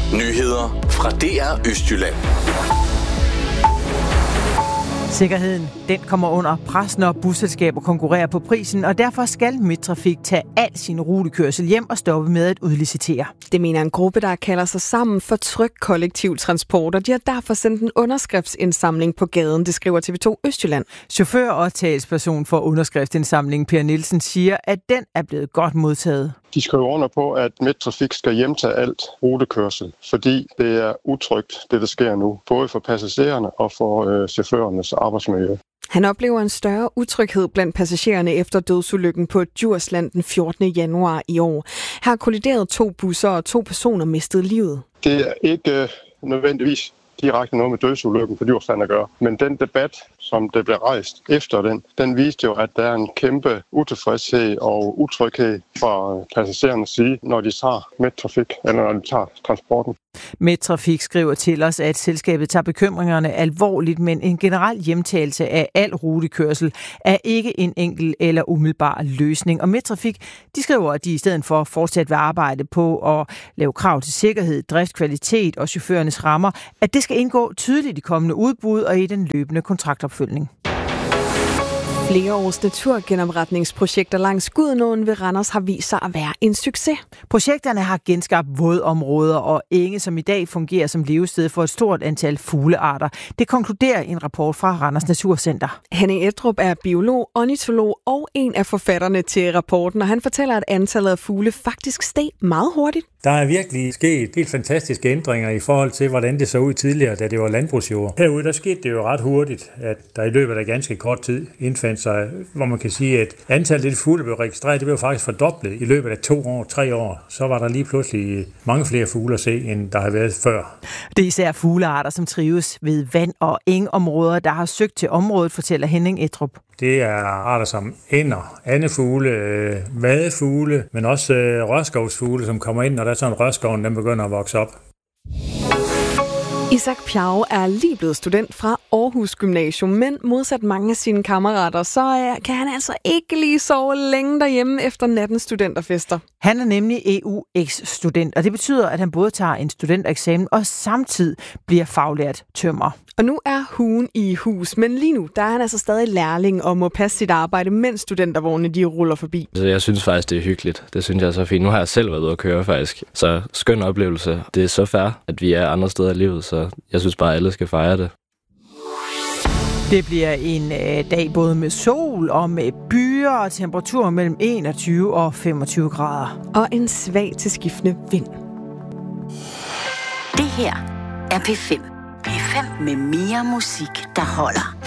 Nyheder fra DR Østjylland. Sikkerheden, den kommer under pres, når busselskaber konkurrerer på prisen, og derfor skal Midttrafik tage al sin rutekørsel hjem og stoppe med at udlicitere. Det mener en gruppe, der kalder sig sammen for Tryg Kollektiv Transport, og de har derfor sendt en underskriftsindsamling på gaden, det skriver TV2 Østjylland. Chauffør og talsperson for underskriftsindsamlingen, Per Nielsen, siger, at den er blevet godt modtaget. De skriver under på, at Midttrafik skal hjemtage alt rutekørsel, fordi det er utrygt, det der sker nu, både for passagererne og for chaufførernes arbejdsmiljø. Han oplever en større utryghed blandt passagererne efter dødsulykken på Djursland den 14. januar i år. Her kolliderede 2 busser, og 2 personer mistede livet. Det er ikke nødvendigvis direkte noget med dødsulykken på Djursland at gøre. Men den debat, som det blev rejst efter den viste jo, at der er en kæmpe utilfredshed og utryghed fra passagerernes side, når de tager Midttrafik, eller når de tager transporten. Midttrafik skriver til os, at selskabet tager bekymringerne alvorligt, men en generel hjemtagelse af al rutekørsel er ikke en enkel eller umiddelbar løsning. Og Midttrafik, de skriver, at de i stedet for fortsat vil arbejde på at lave krav til sikkerhed, driftkvalitet og chaufførernes rammer, at det skal indgå tydeligt i kommende udbud og i den løbende kontraktopfølgning. Flere års naturgenopretningsprojekter langs Gudenåen ved Randers har vist sig at være en succes. Projekterne har genskabt vådområder og enge, som i dag fungerer som levested for et stort antal fuglearter. Det konkluderer en rapport fra Randers Naturcenter. Henning Edrup er biolog, ornitolog og en af forfatterne til rapporten, og han fortæller, at antallet af fugle faktisk steg meget hurtigt. Der er virkelig sket helt fantastiske ændringer i forhold til, hvordan det så ud tidligere, da det var landbrugsjord. Herude der skete det jo ret hurtigt, at der i løbet af ganske kort tid indfandt sig, hvor man kan sige, at antallet af fugle blev registreret, det blev faktisk fordoblet i løbet af 2 år, 3 år. Så var der lige pludselig mange flere fugle at se, end der har været før. Det er især fuglearter, som trives ved vand- og engområder, der har søgt til området, fortæller Henning Edrup. Det er arter som ænder, andefugle, vadefugle, men også rørskovsfugle, som kommer ind, når der er sådan en rørskoven, den begynder at vokse op. Isak Pjau er lige blevet student fra Aarhus Gymnasium, men modsat mange af sine kammerater, så kan han altså ikke lige sove længe derhjemme efter nattens studenterfester. Han er nemlig EUX-student, og det betyder, at han både tager en studentereksamen og samtidig bliver faglært tømrer. Og nu er hugen i hus, men lige nu der er han altså stadig lærling og må passe sit arbejde, mens studentervognene de ruller forbi. Så jeg synes faktisk, det er hyggeligt. Det synes jeg er så fint. Nu har jeg selv været ude at køre faktisk. Så skøn oplevelse. Det er så fair, at vi er andre steder i livet, så jeg synes bare, at alle skal fejre det. Det bliver en dag både med sol og med byer og temperaturer mellem 21 og 25 grader. Og en svag til skiftende vind. Det her er P5. P5 med mere musik, der holder.